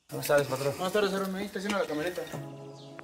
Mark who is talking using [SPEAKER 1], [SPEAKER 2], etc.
[SPEAKER 1] Buenas tardes, patrón.
[SPEAKER 2] Buenas tardes, Aaron. Me está haciendo la camioneta.